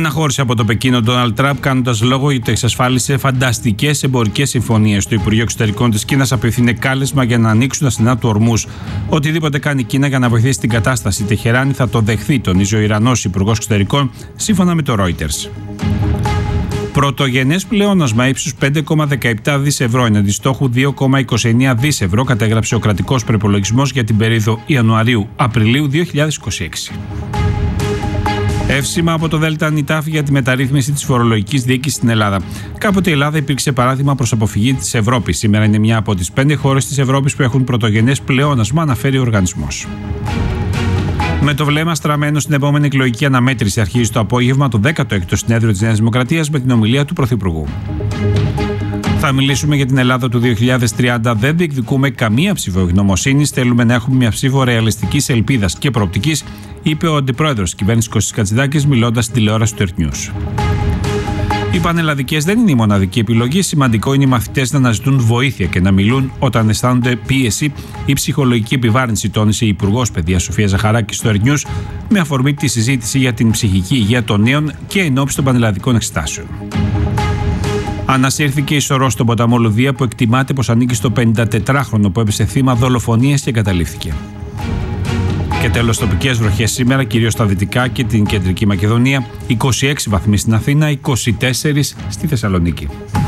Αναχώρησε από το Πεκίνο ο Ντόναλντ Τραμπ, κάνοντας λόγο ότι εξασφάλισε φανταστικές εμπορικές συμφωνίες. Το Υπουργείο Εξωτερικών της Κίνας απευθύνει κάλεσμα για να ανοίξουν τα στενά του ορμούς. Οτιδήποτε κάνει η Κίνα για να βοηθήσει την κατάσταση, η Τεχεράνη θα το δεχθεί, τονίζει ο Ιρανός Υπουργός Εξωτερικών, σύμφωνα με το Reuters. Πρωτογενές πλεόνασμα ύψους 5,17 δις ευρώ εναντί στόχου 2,29 δις ευρώ κατέγραψε ο κρατικός προϋπολογισμός για την περίοδο Ιανουαρίου-Απριλίου 2026. Εύσημα από το ΔΝΤ για τη μεταρρύθμιση της φορολογικής διοίκησης στην Ελλάδα. Κάποτε η Ελλάδα υπήρξε παράδειγμα προς αποφυγή της Ευρώπης. Σήμερα είναι μια από τις 5 χώρες της Ευρώπης που έχουν πρωτογενές πλεόνασμα, αναφέρει ο οργανισμός. Με το βλέμμα στραμμένο στην επόμενη εκλογική αναμέτρηση, αρχίζει το απόγευμα το 16ο συνέδριο της Νέας Δημοκρατίας με την ομιλία του Πρωθυπουργού. Θα μιλήσουμε για την Ελλάδα του 2030. Δεν διεκδικούμε καμία ψηφογνωμοσύνη. Θέλουμε να έχουμε μια ψήφο ρεαλιστικής ελπίδας και προοπτικής, είπε ο αντιπρόεδρος της κυβέρνησης Κώστας Κατσιδάκης, μιλώντας στην τηλεόραση του Earth News. Οι πανελλαδικές δεν είναι η μοναδική επιλογή. Σημαντικό είναι οι μαθητές να αναζητούν βοήθεια και να μιλούν όταν αισθάνονται πίεση ή ψυχολογική επιβάρυνση, τόνισε η Υπουργός Παιδείας Σοφία Ζαχαράκη στο Earth News με αφορμή τη συζήτηση για την ψυχική υγεία των νέων και ενόψει των πανελλαδικών εξετάσεων. Ανασύρθηκε η σωρός στον ποταμό Λουδία που εκτιμάται πως ανήκει στο 54χρονο που έπεσε θύμα δολοφονίας και εγκαταλείφθηκε. Και τέλος, τοπικές βροχές σήμερα, κυρίως στα δυτικά και την κεντρική Μακεδονία. 26 βαθμοί στην Αθήνα, 24 στη Θεσσαλονίκη.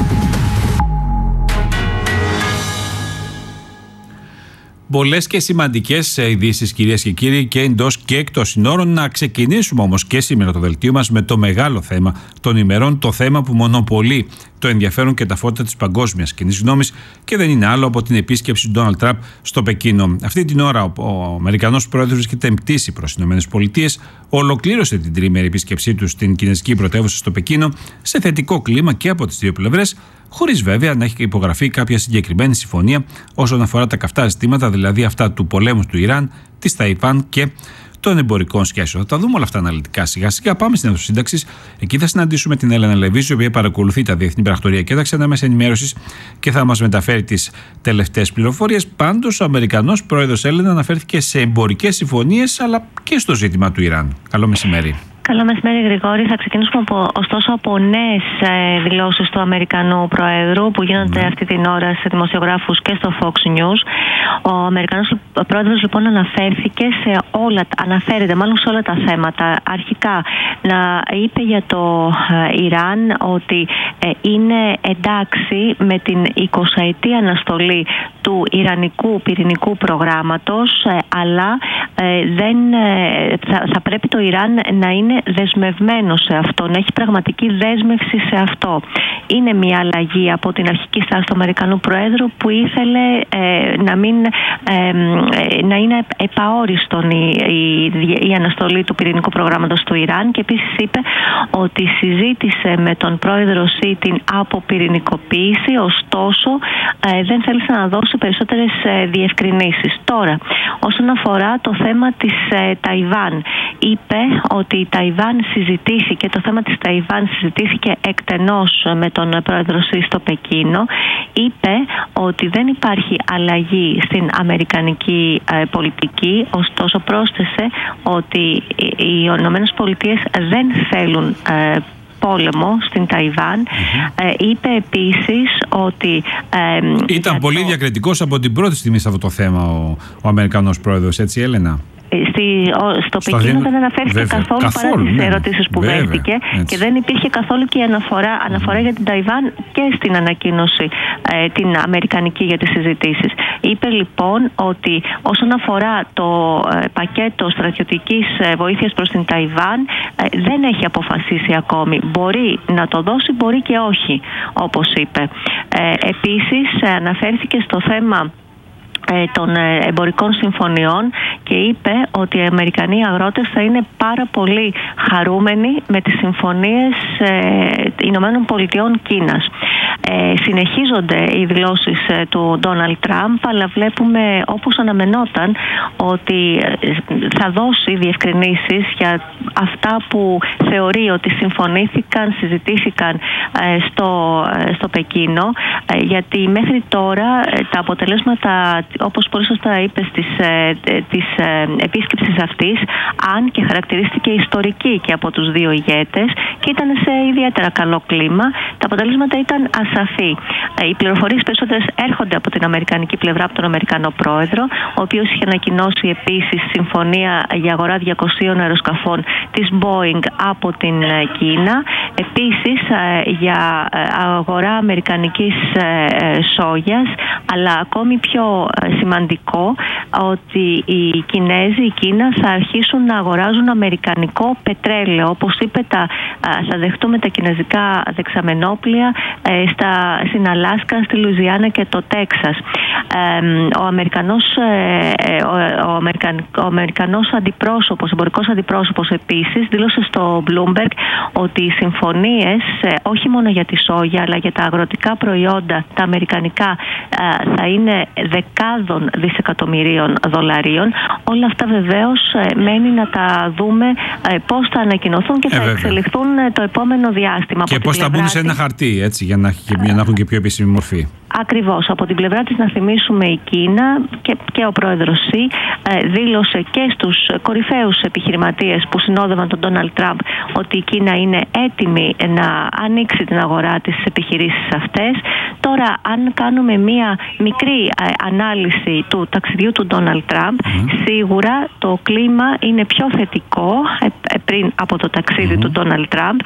Πολλές και σημαντικές ειδήσεις, κυρίες και κύριοι, και εντός και εκτός συνόρων. Να ξεκινήσουμε όμως και σήμερα το δελτίο μας με το μεγάλο θέμα των ημερών, το θέμα που μονοπολεί το ενδιαφέρον και τα φώτα της παγκόσμιας κοινής γνώμης και δεν είναι άλλο από την επίσκεψη του Ντόναλντ Τραμπ στο Πεκίνο. Αυτή την ώρα ο Αμερικανός πρόεδρος βρίσκεται εν πτήση προς τις ΗΠΑ, ολοκλήρωσε την τριήμερη επίσκεψή του στην κινέζικη πρωτεύουσα στο Πεκίνο σε θετικό κλίμα και από τις δύο πλευρές, χωρίς βέβαια να έχει υπογραφεί κάποια συγκεκριμένη συμφωνία όσον αφορά τα καυτά ζητήματα, δηλαδή αυτά του πολέμου του Ιράν, της Ταϊβάν και των εμπορικών σχέσεων. Θα τα δούμε όλα αυτά αναλυτικά σιγά σιγά. Πάμε στην αίθουσα σύνταξης. Εκεί θα συναντήσουμε την Έλενα Λεβίζου, η οποία παρακολουθεί τα διεθνή πρακτορία και τα ξένα μέσα ενημέρωσης και θα μας μεταφέρει τις τελευταίες πληροφορίες. Πάντως, ο Αμερικανός πρόεδρος, Έλενα, αναφέρθηκε σε εμπορικές συμφωνίες αλλά και στο ζήτημα του Ιράν. Καλό μεσημέρι. Καλό μεσημέρι, Γρηγόρη. Θα ξεκινήσουμε ωστόσο από νέες δηλώσεις του Αμερικανού Προέδρου που γίνονται αυτή την ώρα σε δημοσιογράφους και στο Fox News. Ο Αμερικανός Πρόεδρος λοιπόν αναφέρεται μάλλον σε όλα τα θέματα. Αρχικά είπε για το Ιράν ότι είναι εντάξει με την 20ετή αναστολή του Ιρανικού πυρηνικού προγράμματος, αλλά θα πρέπει το Ιράν να είναι δεσμευμένο σε αυτό, να έχει πραγματική δέσμευση σε αυτό. Είναι μια αλλαγή από την αρχική στάση του Αμερικανού Προέδρου που ήθελε να είναι επαόριστον η αναστολή του πυρηνικού προγράμματος του Ιράν και επίσης είπε ότι συζήτησε με τον πρόεδρο Σι την αποπυρηνικοποίηση, ωστόσο δεν θέλησε να δώσει περισσότερες διευκρινήσεις. Τώρα, όσον αφορά το θέμα της Ταϊβάν, είπε ότι η Ταϊβάν συζητήθηκε, το θέμα της Ταϊβάν συζητήθηκε εκτενώς με τον πρόεδρο Σι στο Πεκίνο. Είπε ότι δεν υπάρχει αλλαγή στην αμερικανική πολιτική, ωστόσο πρόσθεσε ότι οι Ηνωμένες Πολιτείες δεν θέλουν πόλεμο στην Ταϊβάν. Είπε επίσης ότι ήταν πολύ διακριτικός από την πρώτη στιγμή σε αυτό το θέμα ο Αμερικανός πρόεδρος, έτσι, Έλενα? Στο Πεκίνο δεν αναφέρθηκε καθόλου παρά τις ερωτήσεις που δέχτηκε και δεν υπήρχε καθόλου και αναφορά για την Ταϊβάν και στην ανακοίνωση την αμερικανική για τις συζητήσεις. Είπε λοιπόν ότι όσον αφορά το πακέτο στρατιωτικής βοήθειας προς την Ταϊβάν δεν έχει αποφασίσει ακόμη. Μπορεί να το δώσει, μπορεί και όχι, όπως είπε. Επίσης αναφέρθηκε στο θέμα των εμπορικών συμφωνιών και είπε ότι οι Αμερικανοί αγρότες θα είναι πάρα πολύ χαρούμενοι με τις συμφωνίες Ηνωμένων Πολιτειών Κίνας. Συνεχίζονται οι δηλώσεις του Ντόναλντ Τραμπ, αλλά βλέπουμε, όπως αναμενόταν, ότι θα δώσει διευκρινήσεις για αυτά που θεωρεί ότι συμφωνήθηκαν, συζητήθηκαν στο Πεκίνο, γιατί μέχρι τώρα τα αποτελέσματα, όπως πολύ σωστά είπες, της επίσκεψης αυτής, αν και χαρακτηρίστηκε ιστορική και από τους δύο ηγέτες και ήταν σε ιδιαίτερα καλό κλίμα, τα αποτελέσματα ήταν ασαφή. Οι πληροφορίες περισσότερες έρχονται από την αμερικανική πλευρά, από τον Αμερικανό πρόεδρο, ο οποίος είχε ανακοινώσει επίσης συμφωνία για αγορά 200 αεροσκαφών της Boeing από την Κίνα. Επίσης για αγορά αμερικανικής σόγιας, αλλά ακόμη πιο σημαντικό ότι οι Κινέζοι, η Κίνα, θα αρχίσουν να αγοράζουν αμερικανικό πετρέλαιο. Όπως είπε, θα δεχτούμε τα κινέζικα δεξαμενόπλια στην Αλάσκα, στη Λουιζιάννα και το Τέξας. Ο Αμερικανός αντιπρόσωπος, εμπορικός αντιπρόσωπος επίσης, δήλωσε στο Bloomberg ότι οι συμφωνίες όχι μόνο για τη σόγια αλλά για τα αγροτικά προϊόντα, τα αμερικανικά, θα είναι δεκάδων δισεκατομμυρίων δολαρίων. Όλα αυτά βεβαίως μένει να τα δούμε πώς θα ανακοινωθούν και θα εξελιχθούν το επόμενο διάστημα. Και πώς θα μπουν σε ένα χαρτί, έτσι, για να έχουν και πιο επίσημη μορφή. Ακριβώς. Από την πλευρά της να θυμίσουμε, η Κίνα και ο πρόεδρος Σι δήλωσε και στους κορυφαίους επιχειρηματίες που συνόδευαν τον Ντόναλντ Τραμπ ότι η Κίνα είναι έτοιμη να ανοίξει την αγορά της στις επιχειρήσεις αυτές. Τώρα, αν κάνουμε μία μικρή ανάλυση του ταξιδιού του Ντόναλντ Τραμπ, σίγουρα το κλίμα είναι πιο θετικό πριν από το ταξίδι του Ντόναλντ Τραμπ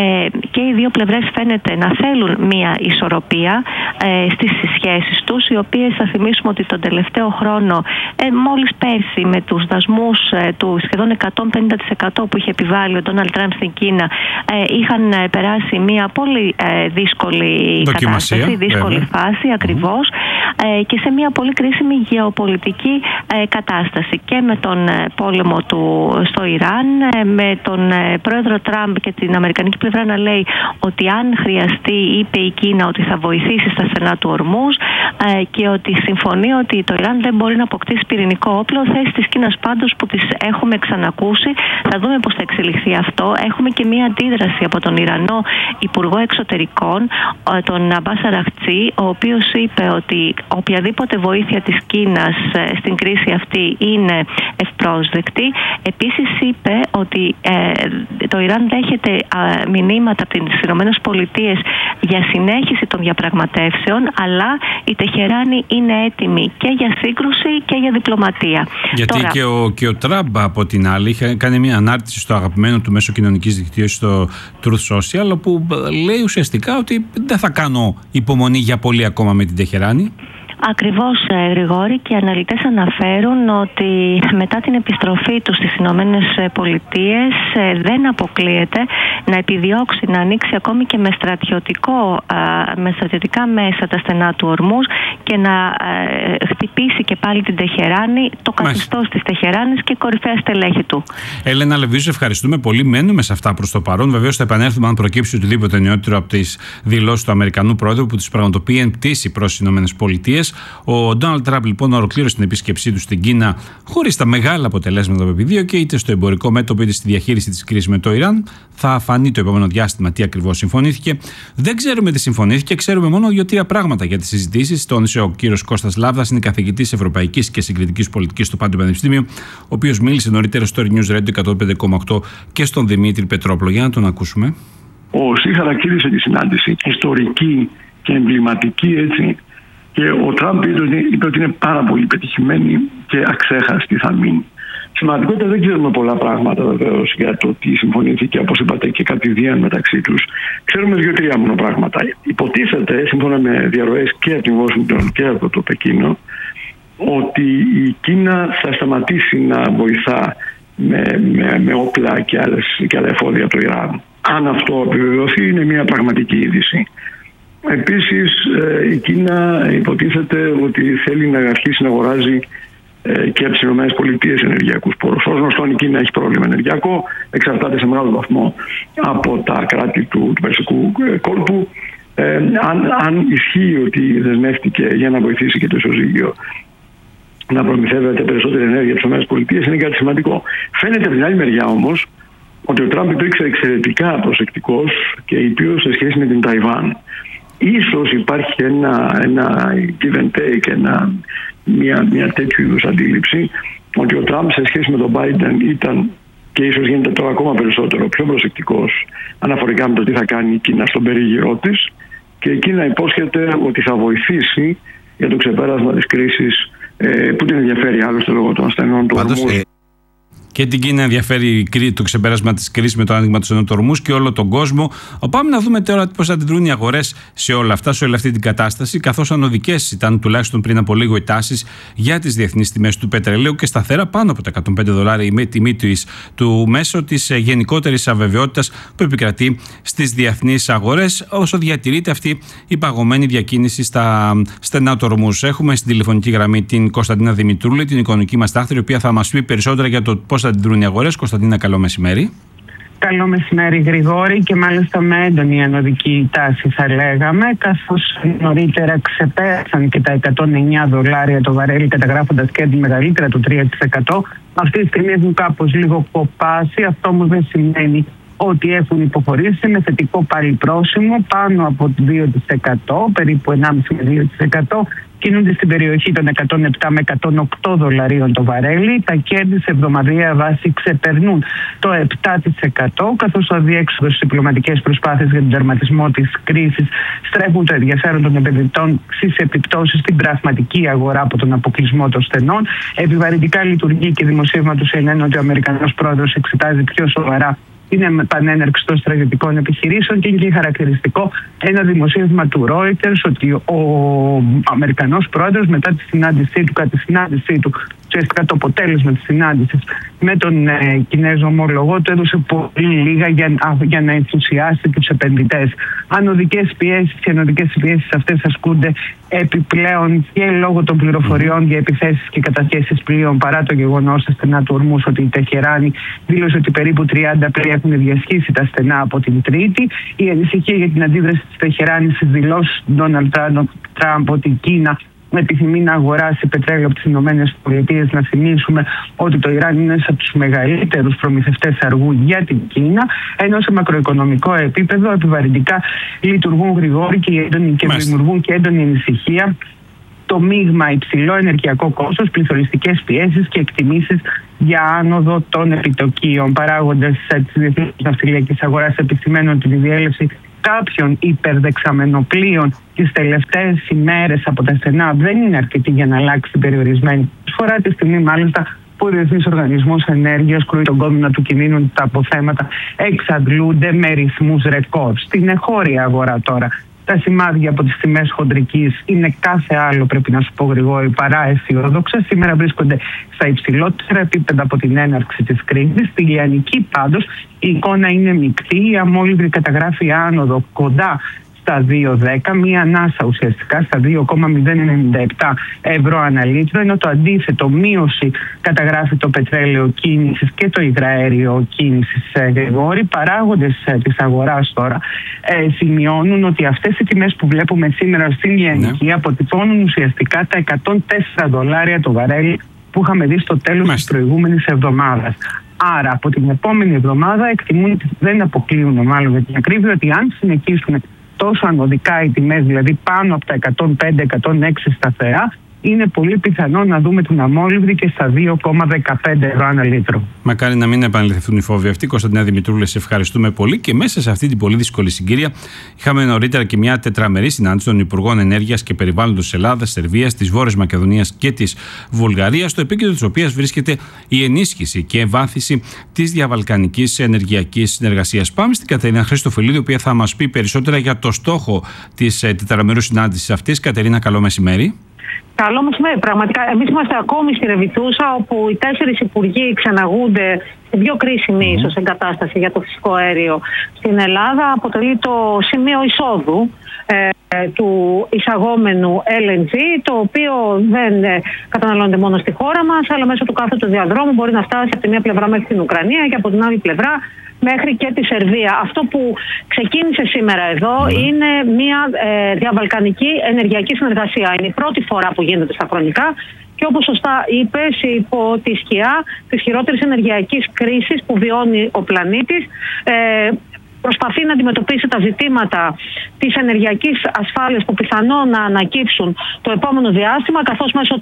και οι δύο πλευρές φαίνεται να θέλουν μία ισορροπία στις σχέσεις τους, οι οποίες, θα θυμίσουμε ότι τον τελευταίο χρόνο, μόλις πέρσι με τους δασμούς του σχεδόν 150% που είχε επιβάλει ο Ντόναλντ Τραμπ στην Κίνα, είχαν περάσει μια πολύ δύσκολη κατάσταση, δύσκολη φάση ακριβώς, και σε μια πολύ κρίσιμη γεωπολιτική κατάσταση, και με τον πόλεμο του στο Ιράν, με τον πρόεδρο Τραμπ και την αμερικανική πλευρά να λέει ότι αν χρειαστεί, είπε η Κίνα ότι θα βοηθήσει στα στενά του Ορμούζ, και ότι συμφωνεί ότι το Ιράν δεν μπορεί να αποκτήσει πυρηνικό όπλο. Θέση της Κίνας πάντως που τις έχουμε ξανακούσει. Θα δούμε πώς θα εξελιχθεί αυτό. Έχουμε και μία αντίδραση από τον Ιρανό Υπουργό Εξωτερικών, τον Αμπάς Αραχτζή, ο οποίος είπε ότι οποιαδήποτε βοήθεια της Κίνας στην κρίση αυτή είναι ευπρόσδεκτη. Επίσης είπε ότι το Ιράν δέχεται μηνύματα από τις ΗΠΑ για συνέχιση των διαπραγματεύσεων, αλλά η Τεχεράνη είναι έτοιμη και για σύγκρουση και για διπλωματία. Γιατί τώρα, και ο Τραμπ, από την άλλη, είχε κάνει μια ανάρτηση στο αγαπημένο του μέσο κοινωνικής δικτύωσης, στο Truth Social, όπου λέει ουσιαστικά ότι δεν θα κάνω υπομονή για πολύ ακόμα με την Τεχεράνη. Ακριβώς, Γρηγόρη, και οι αναλυτές αναφέρουν ότι μετά την επιστροφή του στις Ηνωμένες Πολιτείες δεν αποκλείεται να επιδιώξει να ανοίξει ακόμη και με στρατιωτικά μέσα τα στενά του Ορμούζ και να χτυπήσει και πάλι την Τεχεράνη, το καθεστώς της Τεχεράνης και κορυφαία στελέχη του. Έλενα Λεβίζου, ευχαριστούμε πολύ. Μένουμε σε αυτά προς το παρόν. Βεβαίως θα επανέλθουμε αν προκύψει οτιδήποτε νεότερο από τις δηλώσεις του Αμερικανού Πρόεδρου που τις πραγματοποιεί εν πτήση προς τις Ηνωμένες Πολιτείες. Ο Ντόναλντ Τραμπ λοιπόν ολοκλήρωσε την επίσκεψή του στην Κίνα χωρίς τα μεγάλα αποτελέσματα που επιδίωκε, είτε στο εμπορικό μέτωπο είτε στη διαχείριση της κρίσης με το Ιράν. Θα φανεί το επόμενο διάστημα τι ακριβώς συμφωνήθηκε. Δεν ξέρουμε τι συμφωνήθηκε, ξέρουμε μόνο 2-3 πράγματα για τις συζητήσεις. Τόνισε ο κύριος Κώστας Λάβδας, είναι καθηγητής Ευρωπαϊκής και Συγκριτικής Πολιτικής στο Πάντιο Πανεπιστήμιο, ο οποίος μίλησε νωρίτερα στο News Radio 105,8 και στον Δημήτρη Πετρόπουλο. Για να τον ακούσουμε. Ο ΣΥ χαρακτήρισε τη συνάντηση ιστορική και εμβληματική, έτσι. Και ο Τραμπ είπε ότι είναι πάρα πολύ πετυχημένη και αξέχαστη θα μείνει. Σημαντικότητα, δεν ξέρουμε πολλά πράγματα βεβαίως για το τι συμφωνήθηκε, όπως είπατε, και κατηδίαν μεταξύ τους. Ξέρουμε 2-3 μόνο πράγματα. Υποτίθεται, σύμφωνα με διαρροές και από την Washington και από το Πεκίνο, ότι η Κίνα θα σταματήσει να βοηθά με όπλα και άλλα εφόδια από το Ιράν. Αν αυτό επιβεβαιωθεί, είναι μια πραγματική είδηση. Επίσης, η Κίνα υποτίθεται ότι θέλει να αρχίσει να αγοράζει και από τις ΗΠΑ ενεργειακούς πόρους. Ως γνωστόν, η Κίνα έχει πρόβλημα ενεργειακό, εξαρτάται σε μεγάλο βαθμό από τα κράτη του Περσικού κόλπου αν ισχύει ότι δεσμεύτηκε για να βοηθήσει και το ισοζύγιο να προμηθεύεται περισσότερη ενέργεια από τις ΗΠΑ, είναι κάτι σημαντικό. Φαίνεται από την άλλη μεριά όμως ότι ο Τραμπ το ήξερε εξαιρετικά προσεκτικός και ήπιος σε σχέση με την Ταϊβάν. Ίσως υπάρχει ένα give and take, μια τέτοιου είδους αντίληψη, ότι ο Τραμπ σε σχέση με τον Biden ήταν, και ίσως γίνεται τώρα ακόμα περισσότερο, πιο προσεκτικός αναφορικά με το τι θα κάνει η Κίνα στον περίγυρό της, και η Κίνα υπόσχεται ότι θα βοηθήσει για το ξεπέρασμα της κρίσης που την ενδιαφέρει άλλωστε λόγω των ασθενών του ορμούς. Και την Κίνα ενδιαφέρει το ξεπέρασμα της κρίσης με το άνοιγμα του στενοτορμούς και όλο τον κόσμο. Πάμε να δούμε τώρα πώς θα αντιδρούν οι αγορές σε όλα αυτά, σε όλη αυτή την κατάσταση, καθώς ανωδικές ήταν τουλάχιστον πριν από λίγο οι τάσεις για τις διεθνείς τιμές του πετρελαίου και σταθερά πάνω από τα $105 η τιμή του μέσω της γενικότερης αβεβαιότητας που επικρατεί στις διεθνείς αγορές, όσο διατηρείται αυτή η παγωμένη διακίνηση στα στενά του ορμούς. Έχουμε στην τηλεφωνική γραμμή την Κωνσταντίνα Δημητρούλη, την οικονομική μας τάχτη, η οποία θα μας πει περισσότερα για το πώς θα αντιδρούν οι αγορές. Κωνσταντίνα, καλό μεσημέρι. Καλό μεσημέρι, Γρηγόρη, και μάλιστα με έντονη ανωδική τάση θα λέγαμε, καθώς νωρίτερα ξεπέρασαν και τα $109 το βαρέλι, καταγράφοντας και τη μεγαλύτερα του 3%. Αυτή τη στιγμή έχουν κάπως λίγο κοπάσει, αυτό όμως δεν σημαίνει ότι έχουν υποχωρήσει με θετικό πάλι πρόσημο πάνω από 2%, περίπου 1,5 με 2%. Κινούνται στην περιοχή των $107 με $108 το βαρέλι. Τα κέρδη σε εβδομαδιαία βάση ξεπερνούν το 7%, καθώς ο αδιέξοδος στις διπλωματικές προσπάθειες για τον τερματισμό της κρίσης στρέφουν το ενδιαφέρον των επενδυτών στις επιπτώσεις στην πραγματική αγορά από τον αποκλεισμό των στενών. Επιβαρυντικά λειτουργεί και δημοσίευμα του CNN ότι ο Αμερικανός πρόεδρος εξετάζει πιο σοβαρά την επανέναρξη των στρατιωτικών επιχειρήσεων, και είναι και χαρακτηριστικό ένα δημοσίευμα του Reuters ότι ο Αμερικανός πρόεδρος μετά τη συνάντησή του, ουσιαστικά το αποτέλεσμα της συνάντησης με τον Κινέζο ομολογό του, έδωσε πολύ λίγα για να ενθουσιάσει τους επενδυτές. Ανωδικές πιέσεις αυτές ασκούνται επιπλέον και λόγω των πληροφοριών για επιθέσεις και κατασχέσεις πλοίων, παρά το γεγονός στα στενά του ορμούς ότι η Τεχεράνη δήλωσε ότι περίπου 30 πλοία έχουν διασχίσει τα στενά από την Τρίτη. Η ανησυχία για την αντίδραση της Τεχεράνη στις δηλώσεις του Ντόναλντ Τραμπ ότι η Κίνα επιθυμεί να αγοράσει πετρέλαιο από τις ΗΠΑ. Να θυμίσουμε ότι το Ιράν είναι από τους μεγαλύτερους προμηθευτές αργού για την Κίνα, ενώ σε μακροοικονομικό επίπεδο επιβαρυντικά λειτουργούν, Γρηγόρη, και δημιουργούν και έντονη ανησυχία το μείγμα υψηλό ενεργειακό κόστος, πληθωριστικές πιέσεις και εκτιμήσεις για άνοδο των επιτοκίων. Παράγοντες της διεθνούς ναυτιλιακής αγοράς επισημαίνουν τη διέλευση κάποιων υπερδεξαμενοπλοίων τις τελευταίες ημέρες από τα στενά δεν είναι αρκετή για να αλλάξει την περιορισμένη προσφορά, τη στιγμή μάλιστα που ο Διεθνής Οργανισμός Ενέργειας κρούει τον κόδωνα του κινδύνου, τα αποθέματα εξαντλούνται με ρυθμούς ρεκόρ. Στην εγχώρια αγορά τώρα, τα σημάδια από τις τιμές χοντρικής είναι κάθε άλλο, πρέπει να σου πω, Γρηγόρη, παρά αισιόδοξα. Σήμερα βρίσκονται στα υψηλότερα επίπεδα από την έναρξη της κρίσης. Στη λιανική πάντως η εικόνα είναι μεικτή. Η αμόλυβδη καταγράφει άνοδο κοντά στα 2,10, μία ανάσα ουσιαστικά στα 2,097 ευρώ ανά λίτρο, ενώ το αντίθετο, μείωση καταγράφει το πετρέλαιο κίνησης και το υγραέριο κίνησης, Γρηγόρη. Παράγοντες της αγοράς τώρα σημειώνουν ότι αυτές οι τιμές που βλέπουμε σήμερα στην λιανική αποτυπώνουν ουσιαστικά τα $104 το βαρέλι που είχαμε δει στο τέλος της προηγούμενης εβδομάδας. Άρα από την επόμενη εβδομάδα εκτιμούν ότι δεν αποκλείουν, μάλλον για την ακρίβεια, ότι αν συνεχίσουν τόσο ανωδικά οι τιμές, δηλαδή πάνω από τα 105-106 σταθερά, είναι πολύ πιθανό να δούμε την αμόλυβδη και στα 2,15 ευρώ ανά λίτρο. Μακάρι να μην επαναληφθούν οι φόβοι αυτοί. Κωνσταντίνα Δημητρούλη, σε ευχαριστούμε πολύ. Και μέσα σε αυτή την πολύ δύσκολη συγκυρία, είχαμε νωρίτερα και μια τετραμερή συνάντηση των Υπουργών Ενέργειας και Περιβάλλοντος της Ελλάδας, Σερβίας, της Βόρειας Μακεδονίας και της Βουλγαρίας, στο επίκεντρο της οποίας βρίσκεται η ενίσχυση και ευάθυνση της διαβαλκανικής ενεργειακής συνεργασίας. Πάμε στην Κατερίνα Χριστοφυλλίδη, η οποία θα μας πει περισσότερα για το στόχο της τετραμερούς συνάντησης αυτής. Κατερίνα, καλό μεσημέρι. Καλό μεσημέρι. Πραγματικά, εμείς είμαστε ακόμη στη Ρεβιθούσα, όπου οι 4 υπουργοί ξεναγούνται στην πιο κρίσιμη ίσως εγκατάσταση για το φυσικό αέριο στην Ελλάδα. Αποτελεί το σημείο εισόδου του εισαγόμενου LNG, το οποίο δεν καταναλώνεται μόνο στη χώρα μας, αλλά μέσω του κάθετου διαδρόμου μπορεί να φτάσει από τη μία πλευρά μέχρι την Ουκρανία και από την άλλη πλευρά μέχρι και τη Σερβία. Αυτό που ξεκίνησε σήμερα εδώ είναι μια διαβαλκανική ενεργειακή συνεργασία. Είναι η πρώτη φορά που γίνεται στα χρονικά. Και όπως σωστά είπες, υπό τη σκιά της χειρότερης ενεργειακής κρίσης που βιώνει ο πλανήτης, προσπαθεί να αντιμετωπίσει τα ζητήματα της ενεργειακής ασφάλειας που πιθανόν να ανακύψουν το επόμενο διάστημα, καθώς μέσω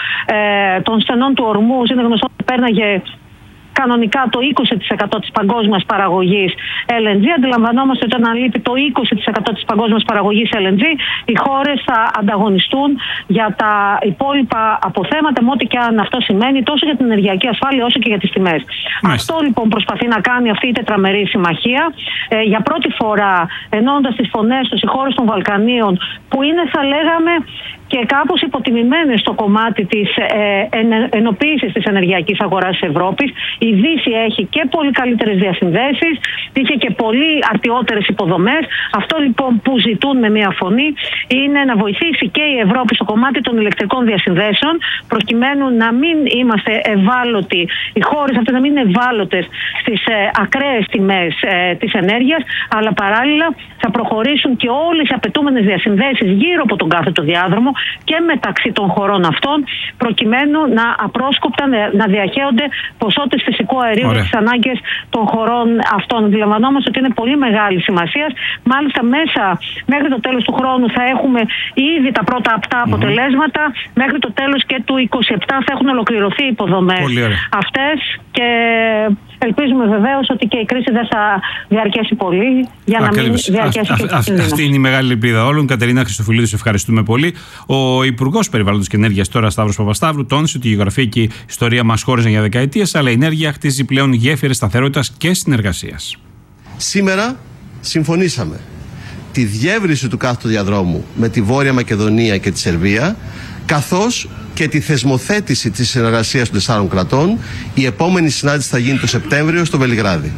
των στενών του Ορμούζ είναι γνωστό ότι πέρναγε κανονικά το 20% της παγκόσμιας παραγωγής LNG. Αντιλαμβανόμαστε ότι όταν λείπει το 20% της παγκόσμιας παραγωγής LNG, οι χώρες θα ανταγωνιστούν για τα υπόλοιπα αποθέματα, με ό,τι και αν αυτό σημαίνει, τόσο για την ενεργειακή ασφάλεια όσο και για τις τιμές. Αυτό λοιπόν προσπαθεί να κάνει αυτή η τετραμερή συμμαχία. Για πρώτη φορά, ενώνοντας τις φωνές τους, οι χώρες των Βαλκανίων, που είναι, θα λέγαμε, και κάπως υποτιμημένες στο κομμάτι της ενοποίησης της ενεργειακής αγοράς της Ευρώπης. Η Δύση έχει και πολύ καλύτερες διασυνδέσεις, είχε και πολύ αρτιότερες υποδομές. Αυτό λοιπόν που ζητούν με μία φωνή είναι να βοηθήσει και η Ευρώπη στο κομμάτι των ηλεκτρικών διασυνδέσεων, προκειμένου να μην είμαστε ευάλωτοι, οι χώρες αυτές να μην είναι ευάλωτες στις ακραίες τιμές της ενέργειας, αλλά παράλληλα θα προχωρήσουν και όλες οι απαιτούμενες διασυνδέσεις γύρω από τον κάθετο διάδρομο και μεταξύ των χωρών αυτών, προκειμένου να απρόσκοπτα να διαχέονται ποσότητες φυσικού αερίου για τις ανάγκες των χωρών αυτών. Αντιλαμβανόμαστε ότι είναι πολύ μεγάλη σημασία. Μάλιστα, μέχρι το τέλος του χρόνου θα έχουμε ήδη τα πρώτα απτά αποτελέσματα. Μέχρι το τέλος και του 2027 θα έχουν ολοκληρωθεί οι υποδομές αυτές και ελπίζουμε βεβαίως ότι και η κρίση δεν θα διαρκέσει πολύ για να μην διαρκέσει και αυτή είναι η μεγάλη ελπίδα όλων. Κατερίνα Χριστοφυλίδου, σε ευχαριστούμε πολύ. Ο Υπουργός Περιβάλλοντος και Ενέργειας τώρα, Σταύρος Παπασταύρου, τόνισε ότι η γεωγραφική ιστορία μας χώριζε για δεκαετίες, αλλά η ενέργεια χτίζει πλέον γέφυρες σταθερότητας και συνεργασίας. Σήμερα συμφωνήσαμε τη διεύρυνση του κάθετου διαδρόμου με τη Βόρεια Μακεδονία και τη Σερβία, καθώς και τη θεσμοθέτηση της συνεργασίας των 4 κρατών. Η επόμενη συνάντηση θα γίνει το Σεπτέμβριο στο Βελιγράδι.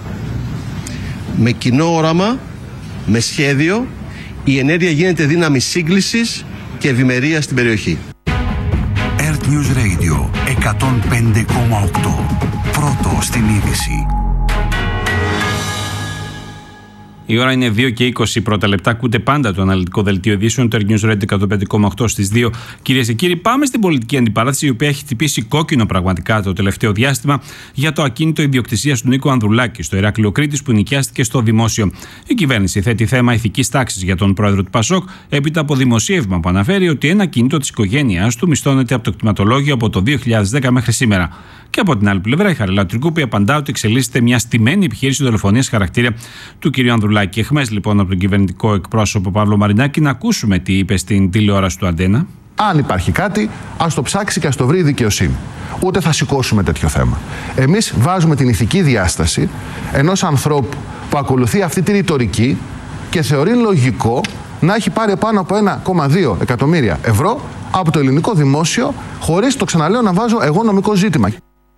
Με κοινό όραμα, με σχέδιο, η ενέργεια γίνεται δύναμη σύγκλησης και ευημερίας στην περιοχή. Earth News Radio 105,8. Πρώτο στην είδηση. Η ώρα είναι 2 και 20 πρώτα λεπτά. Ακούτε πάντα το αναλυτικό δελτίο ειδήσεων, το News Radio 105,8 στις 2. Κυρίες και κύριοι, πάμε στην πολιτική αντιπαράθεση, η οποία έχει χτυπήσει κόκκινο πραγματικά το τελευταίο διάστημα για το ακίνητο ιδιοκτησίας του Νίκου Ανδρουλάκη στο Ηράκλειο Κρήτης, που νοικιάστηκε στο δημόσιο. Η κυβέρνηση θέτει θέμα ηθικής τάξης για τον πρόεδρο του ΠΑΣΟΚ, έπειτα από δημοσίευμα που αναφέρει ότι ένα ακίνητο της οικογένειάς του μισθώνεται από το κτηματολόγιο από το 2010 μέχρι σήμερα. Και από την άλλη πλευρά, η Χαριλάου Τρικούπη απαντά ότι εξελίσσεται μια στημένη επιχείρηση δολοφονίας χαρακτήρα του κ. Ανδρουλάκη. Εχμές λοιπόν από τον κυβερνητικό εκπρόσωπο Παύλο Μαρινάκη να ακούσουμε τι είπε στην τηλεόραση του Αντένα. Αν υπάρχει κάτι, ας το ψάξει και ας το βρει η δικαιοσύνη. Ούτε θα σηκώσουμε τέτοιο θέμα. Εμείς βάζουμε την ηθική διάσταση ενός ανθρώπου που ακολουθεί αυτή τη ρητορική και θεωρεί λογικό να έχει πάρει πάνω από 1,2 εκατομμύρια ευρώ από το ελληνικό δημόσιο, χωρίς, το ξαναλέω, να βάζω εγώ νομικό ζήτημα.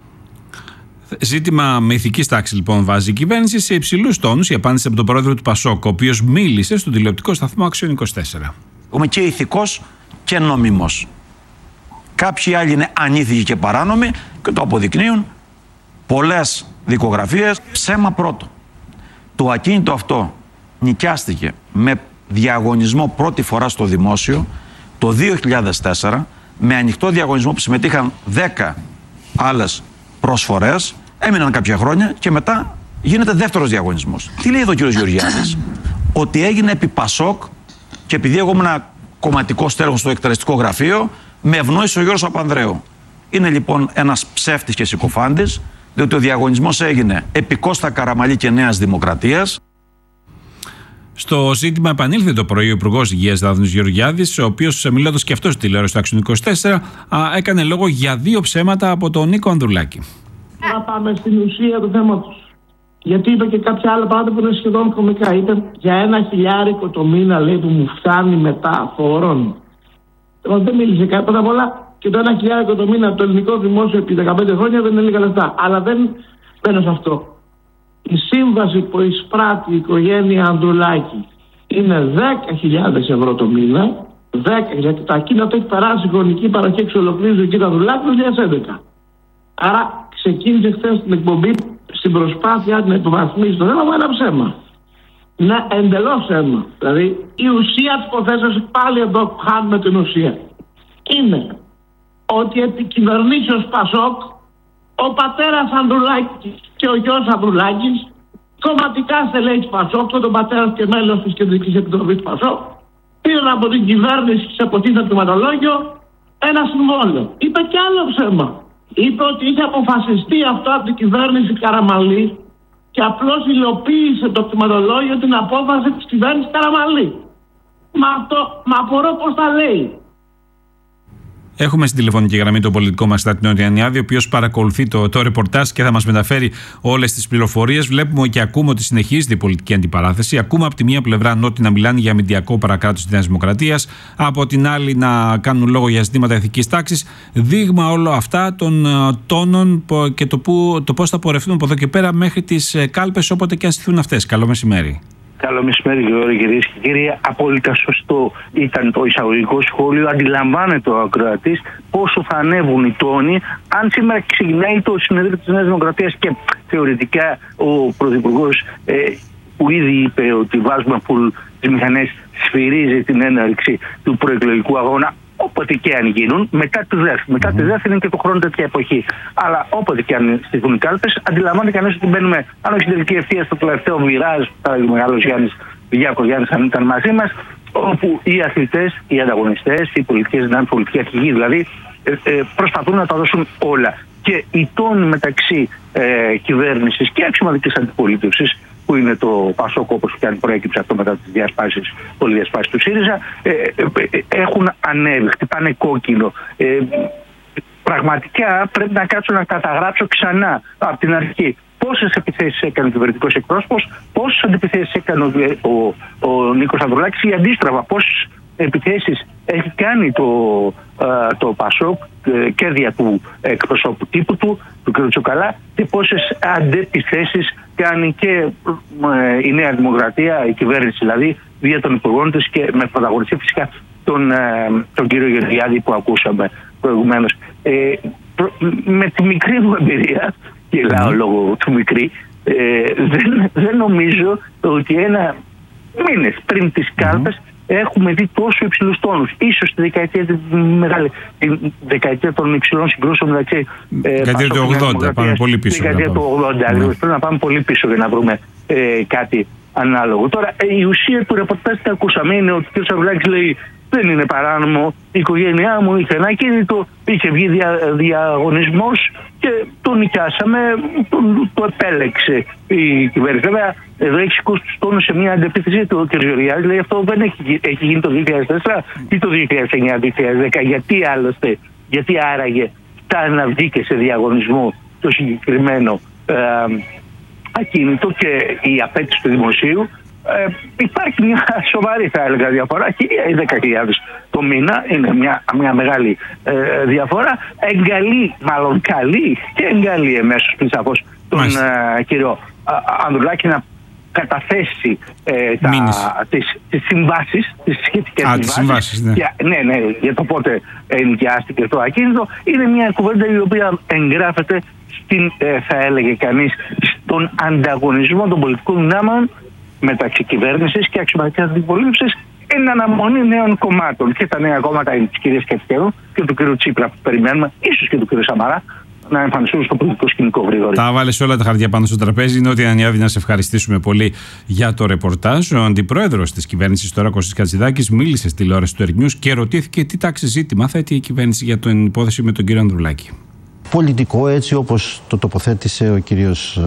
Ζήτημα με ηθική τάξη λοιπόν βάζει η κυβέρνηση σε υψηλούς τόνους η απάντηση από τον πρόεδρο του ΠΑΣΟΚ, ο οποίος μίλησε στον τηλεοπτικό σταθμό Αξιών 24. Είμαι και ηθικός και νόμιμος. Κάποιοι άλλοι είναι ανήθικοι και παράνομοι και το αποδεικνύουν πολλές δικογραφίες. Ψέμα πρώτο. Το ακίνητο αυτό νοικιάστηκε με διαγωνισμό πρώτη φορά στο δημόσιο το 2004, με ανοιχτό διαγωνισμό που συμμετείχαν 10 άλλες προσφορές, έμειναν κάποια χρόνια και μετά γίνεται δεύτερος διαγωνισμός. Τι λέει εδώ ο κ. Γεωργιάδης? Ότι έγινε επί ΠΑΣΟΚ και επειδή εγώ ήμουν κομματικό στέλεχος στο εκτελεστικό γραφείο, με ευνόησε ο Γιώργος Παπανδρέου. Είναι λοιπόν ένας ψεύτης και συκοφάντης, διότι ο διαγωνισμός έγινε επί Κώστα Καραμαλή και Νέας Δημοκρατίας. Στο ζήτημα επανήλθε το πρωί ο Υπουργός Υγείας Δάφνης Γεωργιάδης, ο οποίος, μιλώντας και αυτός στη τηλεόραση του Αξιών 24, έκανε λόγο για 2 ψέματα από τον Νίκο Ανδρουλάκη. Να πάμε στην ουσία του θέματος. Γιατί είπε και κάποια άλλα πράγματα που είναι σχεδόν κωμικά. Είπε για 1.000 το μήνα, λέει, που μου φτάνει μετά φόρων. Δεν μίλησε κάποια πολλά. Και το 1.000 το μήνα το ελληνικό δημόσιο επί 15 χρόνια δεν είναι λίγα λεφτά. Αλλά δεν μπαίνω σε αυτό. Η σύμβαση που εισπράττει η οικογένεια Ανδρουλάκη είναι 10.000 ευρώ το μήνα. 10, γιατί τα ακίνητα έχει περάσει η χρονική παροχή εξ ολοκλήρου του κ. Ανδρουλάκη το 2011. Άρα ξεκίνησε χθες την εκπομπή στην προσπάθεια να υποβαθμίσει το θέμα, ένα ψέμα. Είναι εντελώς ψέμα. Δηλαδή η ουσία της υποθέσεως, πάλι εδώ χάνουμε την ουσία, είναι ότι επί κυβερνήσεως Πασόκ ο πατέρας Ανδρουλάκης και ο γιος Ανδρουλάκης, κομματικά στελέχη της Πασόκ, τον πατέρα και μέλος της Κεντρικής Επιτροπής του Πασόκ, πήραν από την κυβέρνηση σε αποτίθετο κτηματολόγιο ένα συμβόλαιο. Είπε και άλλο ψέμα. Είπε ότι είχε αποφασιστεί αυτό από την κυβέρνηση Καραμαλή και απλώς υλοποίησε το κτηματολόγιο την απόφαση της κυβέρνησης Καραμαλή. Μα απορώ πώς τα λέει. Έχουμε στην τηλεφωνική γραμμή τον πολιτικό μας Στάτινο Ιαννιάδη, ο οποίος παρακολουθεί το ρεπορτάζ και θα μας μεταφέρει όλες τις πληροφορίες. Βλέπουμε και ακούμε ότι συνεχίζεται η πολιτική αντιπαράθεση. Ακούμε από τη μία πλευρά νότια να μιλάνε για αμυντιακό παρακράτος της Νέας Δημοκρατίας, από την άλλη να κάνουν λόγο για ζητήματα ηθικής τάξης. Δείγμα όλα αυτά των τόνων και το πώς θα πορευτούν από εδώ και πέρα μέχρι τις κάλπες, όποτε και αν στηθούν αυτές. Καλό μεσημέρι. Καλό μεσημέρι, κυρίες και κύριοι. Απόλυτα σωστό ήταν το εισαγωγικό σχόλιο. Αντιλαμβάνεται ο ακροατής πόσο θα ανέβουν οι τόνοι αν σήμερα ξεκινάει το συνέδριο της Νέας Δημοκρατίας και θεωρητικά ο Πρωθυπουργός που ήδη είπε ότι βάζουμε full τις μηχανές, σφυρίζει την έναρξη του προεκλογικού αγώνα. Όποτε και αν γίνουν, μετά τη ΔΕΘ. Μετά τη ΔΕΘ είναι και το χρόνο τέτοια εποχή. Αλλά όποτε και αν στηθούν οι κάλπες, αντιλαμβάνεται κανείς ότι μπαίνουμε, αν όχι στην τελική ευθεία, στο τελευταίο μοιράζ, που θα έλεγε ο μεγάλος Γιάκος Γιάννης, αν ήταν μαζί μας, όπου οι αθλητές, οι ανταγωνιστές, οι πολιτικές δυνάμεις, πολιτικοί αρχηγοί δηλαδή, προσπαθούν να τα δώσουν όλα. Και οι τόνοι μεταξύ κυβέρνησης και αξιωματικής αντιπολίτευσης, που είναι το Πασόκ, όπως και αν προέκυψε αυτό μετά τις πολυδιασπάσεις του ΣΥΡΙΖΑ, έχουν ανέβει, χτυπάνε κόκκινο. Πραγματικά πρέπει να κάτσω να καταγράψω ξανά από την αρχή πόσες επιθέσεις έκανε ο κυβερνητικός εκπρόσωπος, πόσες αντιπιθέσεις έκανε ο Νίκος Ανδρουλάκης ή αντίστροφα πόσες επιθέσεις έχει κάνει το Πασόκ και δια του εκπροσώπου τύπου του κ. Τσουκαλά, και πόσες αντεπιθέσεις κάνει και η Νέα Δημοκρατία, η κυβέρνηση δηλαδή, δια των υπουργών της και με πρωταγωνιστή φυσικά τον κύριο Γεωργιάδη που ακούσαμε προηγουμένως. Με τη μικρή μου εμπειρία, και λέω λόγω του μικρή, δεν νομίζω ότι μήνες πριν τις κάλπες έχουμε δει τόσο υψηλούς τόνους. Ίσως τη δεκαετία των υψηλών συγκρούσεων μεταξύ δεκαετία του 80, πάμε πολύ πίσω. Δεκαετία του 80, πρέπει να πάμε πολύ πίσω για να βρούμε κάτι ανάλογο. Τώρα η ουσία του ρεπορτάζ που ακούσαμε είναι ότι ο κ. Σαββουλάκης λέει δεν είναι παράνομο, η οικογένειά μου είχε ένα κίνητο, είχε βγει διαγωνισμός και το νοικιάσαμε, το επέλεξε η κυβέρνηση. Βέβαια, εδώ έχει σηκώσει τους τόνους σε μια αντεπίθεση του κ. Γεωργιάδη, λέει αυτό δεν έχει γίνει το 2004 ή το 2009-2010. Γιατί άραγε φτάνει να βγήκε σε διαγωνισμό το συγκεκριμένο ακίνητο και η απέτηση του δημοσίου. Υπάρχει μια σοβαρή, θα έλεγα, διαφορά. 10.000 το μήνα είναι μια μεγάλη διαφορά. Εγκαλεί, μάλλον καλεί και εγκαλεί εμέσως πριν σαφώς τον κύριο Ανδρουλάκη να καταθέσει τις συμβάσεις, τις σχετικές συμβάσεις. Ναι, για το πότε ενοικιάστηκε το ακίνητο. Είναι μια κουβέντα η οποία εγγράφεται στην, θα έλεγε κανείς, στον ανταγωνισμό των πολιτικών δυνάμεων μεταξύ κυβέρνησης και αξιωματικής αντιπολίτευσης εν αναμονή νέων κομμάτων. Και τα νέα κόμματα είναι της κυρίας Κατσικέρου και του κ. Τσίπρα που περιμένουμε, ίσως και του κ. Σαμαρά, να εμφανιστούν στο πολιτικό σκηνικό γρήγορα. Τα βάλες όλα τα χαρτιά πάνω στο τραπέζι. Νότια Ιαννιάδη, να σε ευχαριστήσουμε πολύ για το ρεπορτάζ. Ο αντιπρόεδρος της κυβέρνησης τώρα, Κώστας Χατζηδάκης, μίλησε στη τηλεόραση του Earth News και ρωτήθηκε τι τάξη ζήτημα θέτει η κυβέρνηση για την υπόθεση με τον κύριο Ανδρουλάκη. Πολιτικό, έτσι όπως το τοποθέτησε ο κύριος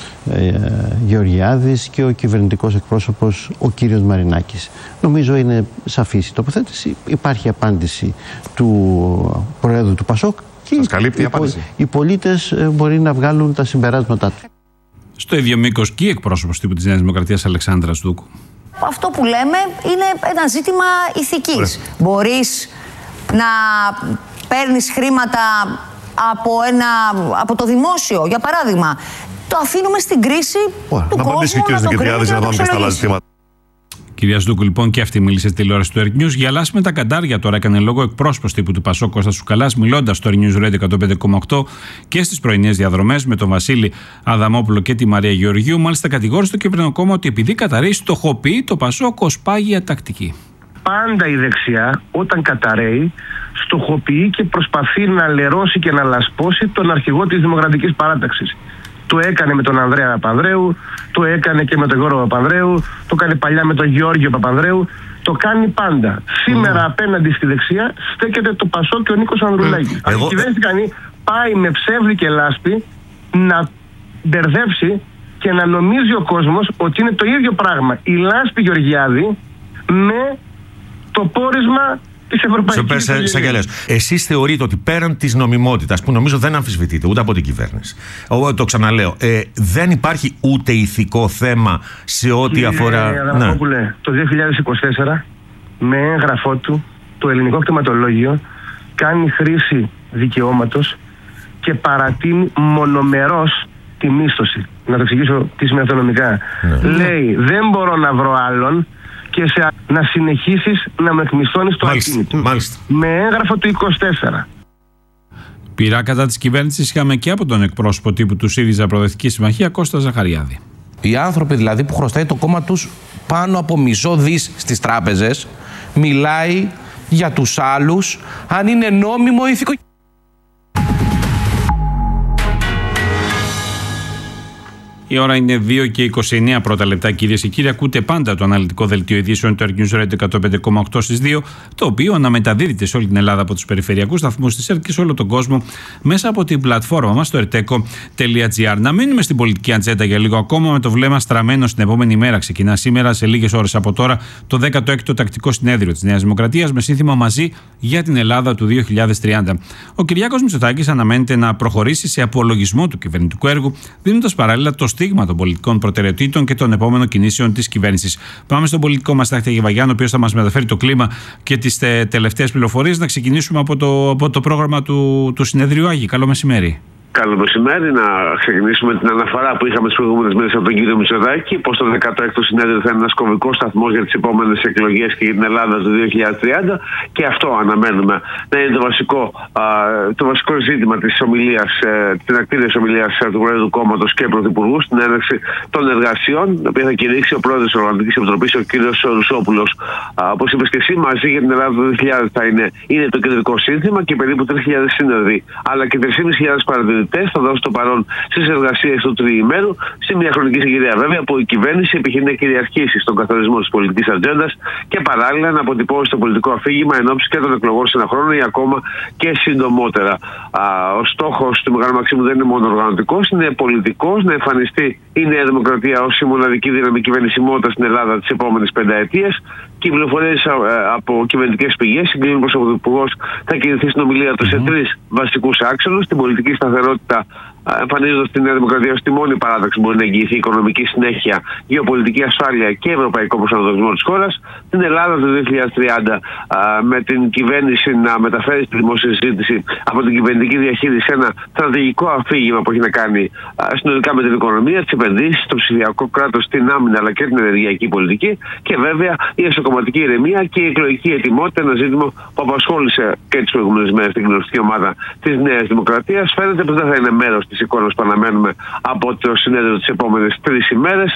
Γεωργιάδης και ο κυβερνητικός εκπρόσωπος ο κύριος Μαρινάκης. Νομίζω είναι σαφής η τοποθέτηση. Υπάρχει απάντηση του Προέδρου του Πασόκ και οι πολίτες μπορεί να βγάλουν τα συμπεράσματά τους. Στο ίδιο μήκος και η εκπρόσωπος τύπου της Νέας Δημοκρατίας Αλεξάνδρας Δούκου. Αυτό που λέμε είναι ένα ζήτημα ηθικής. Μπορείς να παίρνεις χρήματα από το δημόσιο, για παράδειγμα. Το αφήνουμε στην κρίση του κόσμου να το κρίνει και να το αξιολογήσει. Κυρία Σδούκου, λοιπόν, και αυτή μίλησε στη τηλεόραση του Earth News. Γυαλάσουμε τα καντάρια τώρα. Έκανε λόγο εκπρόσωπος τύπου του Πασόκ Κώστας Τσουκαλάς, μιλώντας στο Earth News Radio 105,8 και στις πρωινές διαδρομές με τον Βασίλη Αδαμόπουλο και τη Μαρία Γεωργίου. Μάλιστα, κατηγόρησε το κυβερνητικό κόμμα ότι επειδή καταρρέει, στοχοποιεί το Πασόκ ως πάγια τακτική. Πάντα η δεξιά, όταν καταρρέει, στοχοποιεί και προσπαθεί να λερώσει και να λασπώσει τον αρχηγό της Δημοκρατικής Παράταξης. Το έκανε με τον Ανδρέα Παπανδρέου, το έκανε και με τον Γιώργο Παπανδρέου, το έκανε παλιά με τον Γεώργιο Παπανδρέου, το κάνει πάντα. Σήμερα απέναντι στη δεξιά στέκεται το Πασόκ και ο Νίκος Ανδρουλάκης. Αν η κυβέρνηση κάνει, πάει με ψεύδι και λάσπη να μπερδέψει και να νομίζει ο κόσμος ότι είναι το ίδιο πράγμα η λάσπη Γεωργιάδη με το πόρισμα της Ευρωπαϊκής Εισαγγελέας. Εσείς θεωρείτε ότι πέραν της νομιμότητας, που νομίζω δεν αμφισβητείται ούτε από την κυβέρνηση, το ξαναλέω, δεν υπάρχει ούτε ηθικό θέμα σε ό,τι αφορά. Ναι. Το 2024, με έγγραφό του, το ελληνικό κτηματολόγιο κάνει χρήση δικαιώματος και παρατείνει μονομερώς τη μίσθωση. Να το εξηγήσω τι σημαίνει αυτονομικά. Ναι. Λέει, δεν μπορώ να βρω άλλον και να συνεχίσεις να με εκμισθώνεις το ακίνητο. Με έγγραφο του 24. Πειρά κατά της κυβέρνησης είχαμε και από τον εκπρόσωπο τύπου του ΣΥΡΙΖΑ Προοδευτική Συμμαχία, Κώστα Ζαχαριάδη. Οι άνθρωποι δηλαδή που χρωστάει το κόμμα τους πάνω από μισό δις στις τράπεζες, μιλάει για τους άλλους αν είναι νόμιμο ηθικό. Η ώρα είναι 2 και 29 πρώτα λεπτά, κυρίες και κύριοι. Ακούτε πάντα το αναλυτικό δελτίο ειδήσεων του Earth News Radio 105,8 στις 2, το οποίο αναμεταδίδεται σε όλη την Ελλάδα από τους περιφερειακούς σταθμούς της Earth και σε όλο τον κόσμο μέσα από την πλατφόρμα μας στο erteco.gr. Να μείνουμε στην πολιτική ατζέντα για λίγο ακόμα, με το βλέμμα στραμμένο στην επόμενη μέρα. Ξεκινά σήμερα, σε λίγες ώρες από τώρα, το 16ο τακτικό συνέδριο της Νέας Δημοκρατίας με σύνθημα «Μαζί για την Ελλάδα του 2030». Ο Κυριάκος Μητσοτάκης αναμένεται να προχωρήσει σε απολογισμό του κυβερνητικού έργου, δίνοντας παράλληλα το στίγμα των πολιτικών προτεραιοτήτων και των επόμενων κινήσεων της κυβέρνησης. Πάμε στον πολιτικό μας Στάχτη Γεβαγιάννη, ο οποίος θα μας μεταφέρει το κλίμα και τις τελευταίες πληροφορίες. Να ξεκινήσουμε από το πρόγραμμα του συνεδρίου. Άγη, καλό μεσημέρι. Καλό μεσημέρι. Να ξεκινήσουμε την αναφορά που είχαμε τις προηγούμενες μέρες από τον κύριο Μητσοτάκη, πως το 16ο συνέδριο θα είναι ένας κομβικός σταθμός για τις επόμενες εκλογές και για την Ελλάδα του 2030, και αυτό αναμένουμε να είναι το βασικό ζήτημα της ομιλίας, την ακτήρια ομιλίας του Προέδρου του Κόμματος και Πρωθυπουργού στην έναρξη των εργασιών, την οποία θα κηρύξει ο Πρόεδρος της Οργανωτικής Επιτροπής, ο κύριος Ρουσόπουλος. Όπως είπες και εσύ, μαζί για την Ελλάδα του 2000 θα είναι το κεντρικό σύνθημα και περίπου 3.000 σύνοδοι, αλλά και 3.500 παρατηρητές θα δώσουν το παρόν στις εργασίες του τριημέρου, σε μια χρονική συγκυρία βέβαια που η κυβέρνηση επιχειρεί να κυριαρχήσει στον καθορισμό της πολιτικής ατζέντας και παράλληλα να αποτυπώσει το πολιτικό αφήγημα εν ώψη και των εκλογών σε ένα χρόνο ή ακόμα και συντομότερα. Ο στόχος του Μεγάλου Μαξίμου δεν είναι μόνο οργανωτικός, είναι πολιτικός, να εμφανιστεί η Νέα Δημοκρατία ως η μοναδική δύναμη κυβερνησιμότητα στην Ελλάδα τις επόμενες πενταετίες. Και οι πληροφορίες από κυβερνητικές πηγές συγκλίνουν πως ο Πρωθυπουργός θα κινηθεί στην ομιλία του σε τρεις βασικούς άξονες: την πολιτική σταθερότητα, εμφανίζοντας τη Νέα Δημοκρατία ως τη μόνη παράταξη που μπορεί να εγγυηθεί οικονομική συνέχεια, γεωπολιτική ασφάλεια και ευρωπαϊκό προσανατολισμό της χώρας; την Ελλάδα του 2030, με την κυβέρνηση να μεταφέρει στη δημόσια συζήτηση από την κυβερνητική διαχείριση ένα στρατηγικό αφήγημα που έχει να κάνει συνολικά με την οικονομία, τις επενδύσεις, το ψηφιακό κράτος, την άμυνα αλλά και την ενεργειακή πολιτική; και βέβαια η εσωκομματική ηρεμία και η εκλογική ετοιμότητα, ένα ζήτημα που απασχόλησε και τις προηγούμενες μέρες την κοινοβουλευτική ομάδα της Νέας Δημοκρατίας. Φαίνεται πως δεν θα είναι μέρος της εικόνας που αναμένουμε από το συνέδριο τις επόμενες 3 ημέρες.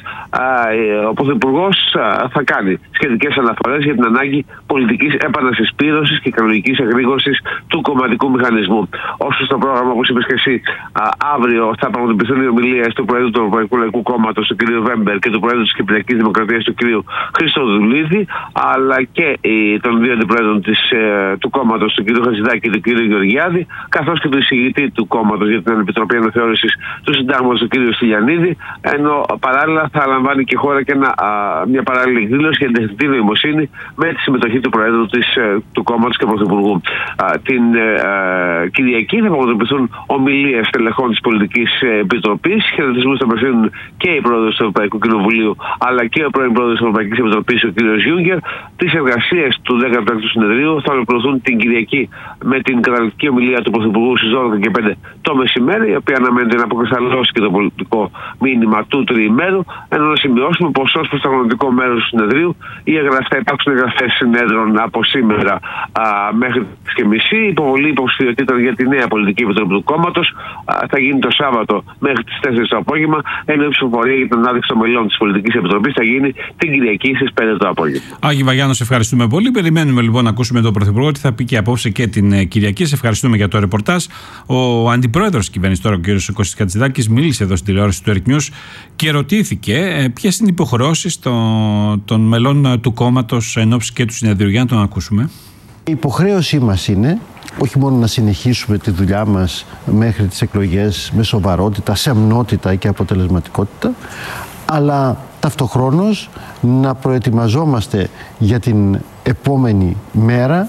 Ο Πρωθυπουργός θα κάνει σχετικές αναφορές για την ανάγκη πολιτικής επανασυσπήρωσης και κανονικής εγρήγορσης του κομματικού μηχανισμού. Όσο στο πρόγραμμα, όπως είπες και εσύ, αύριο θα πραγματοποιηθούν οι ομιλίες του Προέδρου του Ευρωπαϊκού Λαϊκού Κόμματος, του κ. Βέμπερ, και του Προέδρου της Κυπριακής Δημοκρατίας, του κ. Χριστοδουλίδη, αλλά και των δύο αντιπρόεδρων του κόμματος, του κ. Χατζηδάκη και του κ. Γεωργιάδη, καθώς και του εισηγητή του κόμματος για την Επιτροπή Αναθεώρησης του Συντάγματος, του κ. Στυλιανίδη, ενώ παράλληλα θα λαμβάνει και χώρα και μια παράλληλη εκδήλωση για την τεχνητή νοημοσύνη με τη συμμετοχή του Προέδρου του κόμματος και Πρωθυπουργού. Την Κυριακή θα πραγματοποιηθούν ομιλίες τελεχών της Πολιτικής Επιτροπής. Χαιρετισμούς θα απευθύνουν και οι Πρόεδρος του Ευρωπαϊκού Κοινοβουλίου αλλά και ο πρώην Πρόεδρος της Ευρωπαϊκής Επιτροπής, ο κ. Γιούγκερ. Τις εργασίες του 16ου συνεδρίου θα ολοκληρωθούν την Κυριακή με την καταληκτική ομιλία του Πρωθυπουργού στις 12:05 το μεσημέρι, η οποία οποία αναμένεται να αποκρισταλώσει και το πολιτικό μήνυμα του τριημέρου, ενώ να σημειώσουμε πως ως προς το αγωνιστικό μέρος του συνεδρίου θα υπάρξουν εγγραφές συνέδρων από σήμερα μέχρι τις 6:30. Η υποβολή υποψηφιότητων για τη νέα πολιτική επιτροπή του κόμματος θα γίνει το Σάββατο μέχρι τις 4 το απόγευμα, ενώ η ψηφοφορία για την ανάδειξη των μελών της πολιτικής επιτροπής θα γίνει την Κυριακή στις 5 το απόγευμα. Άγη Βαγιάννο, σε ευχαριστούμε πολύ. Περιμένουμε λοιπόν να ακούσουμε τον Πρωθυπουργό τι θα πει και απόψε και την Κυριακή. Σε ευχαριστούμε για το ρεπορτάζ. Ο αντιπρόεδρος της κυβέρνησης τώρα, ο κ. Κώστας Χατζηδάκης, μίλησε εδώ στην τηλεόραση του Earth News και ρωτήθηκε ποιες είναι οι υποχρεώσεις των μελών του κόμματος εν ώψη και του συνεδρίου. Για να τον ακούσουμε. Η υποχρέωσή μας είναι όχι μόνο να συνεχίσουμε τη δουλειά μας μέχρι τις εκλογές με σοβαρότητα, σεμνότητα και αποτελεσματικότητα, αλλά ταυτοχρόνως να προετοιμαζόμαστε για την επόμενη μέρα,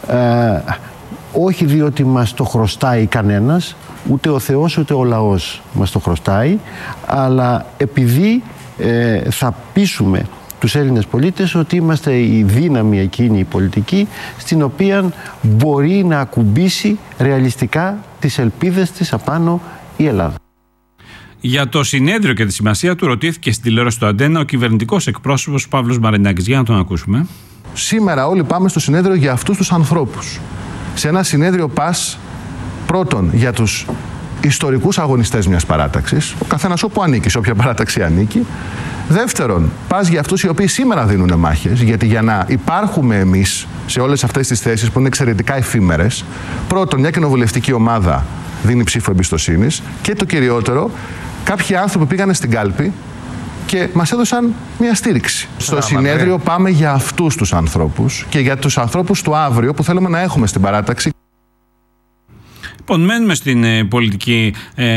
όχι διότι μας το χρωστάει κανένας, ούτε ο Θεός ούτε ο λαός μας το χρωστάει, αλλά επειδή θα πείσουμε τους Έλληνες πολίτες ότι είμαστε η δύναμη εκείνη η πολιτική στην οποία μπορεί να ακουμπήσει ρεαλιστικά τις ελπίδες της απάνω η Ελλάδα. Για το συνέδριο και τη σημασία του ρωτήθηκε στην τηλεόραση του Αντένα ο κυβερνητικός εκπρόσωπος Παύλος Μαρινάκης. Για να τον ακούσουμε. Σήμερα όλοι πάμε στο συνέδριο για αυτούς τους ανθρώπους. Σε ένα συνέδριο πας πρώτον για τους ιστορικούς αγωνιστές μιας παράταξης, ο καθένας όπου ανήκει, σε όποια παράταξη ανήκει. Δεύτερον, πας για αυτούς οι οποίοι σήμερα δίνουν μάχες, γιατί για να υπάρχουμε εμείς σε όλες αυτές τις θέσεις που είναι εξαιρετικά εφήμερες, πρώτον, μια κοινοβουλευτική ομάδα δίνει ψήφο εμπιστοσύνης και το κυριότερο, κάποιοι άνθρωποι πήγανε στην κάλπη και μας έδωσαν μια στήριξη. Στο συνέδριο πάμε για αυτούς τους ανθρώπους και για τους ανθρώπους του αύριο που θέλουμε να έχουμε στην παράταξη. Λοιπόν, μένουμε στην πολιτική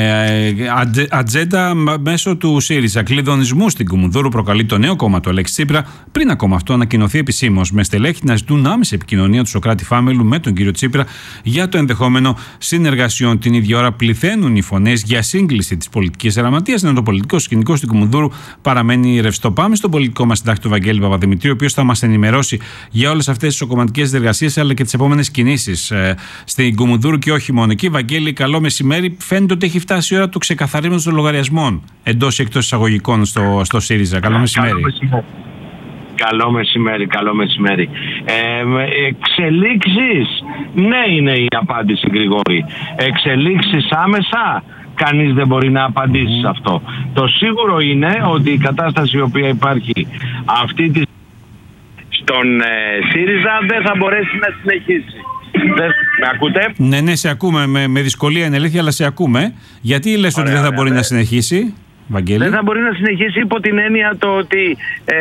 ατζέντα μέσω του ΣΥΡΙΖΑ. Κλειδονισμού στην Κουμουνδούρου προκαλεί το νέο κόμμα του Αλέξη Τσίπρα, πριν ακόμα αυτό ανακοινωθεί επισήμως, με στελέχη να ζητούν άμεση επικοινωνία του Σωκράτη Φάμελου με τον κύριο Τσίπρα για το ενδεχόμενο συνεργασιών. Την ίδια ώρα πληθαίνουν οι φωνές για σύγκληση της πολιτικής γραμματείας, ενώ το πολιτικό σκηνικό στην Κουμουνδούρου παραμένει ρευστό. Πάμε στον πολιτικό μας συντάκτη, τον Βαγγέλη Παπαδημητρίου, ο οποίος θα μας ενημερώσει για όλες αυτές τις κομματικές διεργασίες αλλά και τις επόμενες κινήσεις στην Κουμουνδούρου και όχι μόνο. Εκεί, Βαγγέλη, καλό μεσημέρι. Φαίνεται ότι έχει φτάσει η ώρα του ξεκαθαρίσματος των λογαριασμών εντός ή εκτός εισαγωγικών στο ΣΥΡΙΖΑ. Καλό μεσημέρι. Καλό μεσημέρι, καλό μεσημέρι. Εξελίξεις, ναι, είναι η απάντηση, Γρηγόρη. Εξελίξεις άμεσα, κανείς δεν μπορεί να απαντήσει σε αυτό. Το σίγουρο είναι ότι η κατάσταση η οποία υπάρχει αυτή τη στον ΣΥΡΙΖΑ δεν θα μπορέσει να συνεχίσει. Με ακούτε? Ναι, σε ακούμε. Με δυσκολία είναι αλήθεια, αλλά σε ακούμε. Γιατί λες ότι δεν θα μπορεί να συνεχίσει, Βαγγέλη? Δεν θα μπορεί να συνεχίσει υπό την έννοια το ότι